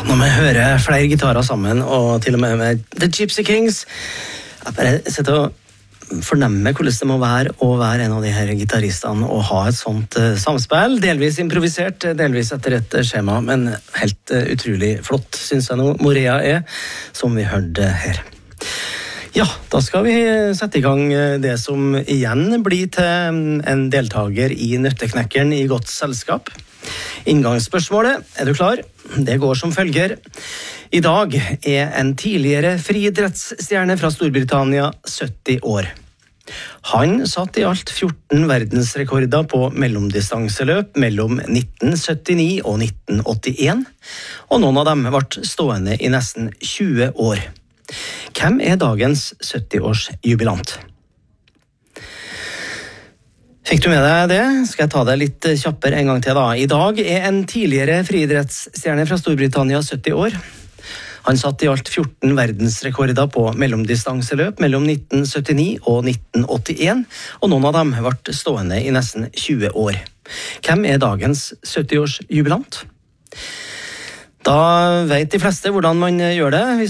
Når man hører flere gitarer sammen, og til og med The Gypsy Kings, jeg bare sitter og fornemmer hvordan det må være å være en av de her gitaristene og ha et sånt samspill, delvis improvisert, delvis etter et skjema, men helt utrolig flott, synes jeg nå Morea som vi hørte her. Ja, da skal vi sette i gang det som igjen blir til en deltager i Nøtteknekkeren i godt selskap. Inngangsspørsmålet, du klar? Det går som følger. I dag en tidligere friidrettsstjerne fra Storbritannia 70 år. Han satt i alt 14 verdensrekorder på mellomdistanseløp mellom 1979 og 1981, og noen av dem ble stående i nesten 20 år. Hvem dagens 70-års jubilant? Fikk du med deg det? Skal jeg ta det litt kjappere en gang til da. I dag en tidligere friidrettsstjerne fra Storbritannia 70 år. Han satt i alt 14 verdensrekorder på mellomdistanseløp mellom 1979 og 1981, og noen av dem ble stående i nesten 20 år. Hvem dagens 70-års jubilant? Da vet de fleste hvordan man gjør det. Hvis